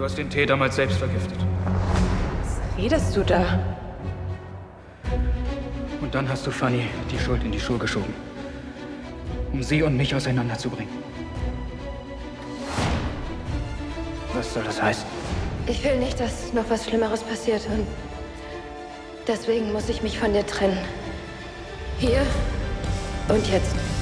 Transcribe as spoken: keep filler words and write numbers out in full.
Du hast den Tee damals selbst vergiftet. Was redest du da? Und dann hast du Fanny die Schuld in die Schuhe geschoben, um sie und mich auseinanderzubringen. Was soll das heißen? Ich will nicht, dass noch was Schlimmeres passiert und deswegen muss ich mich von dir trennen. Hier und jetzt.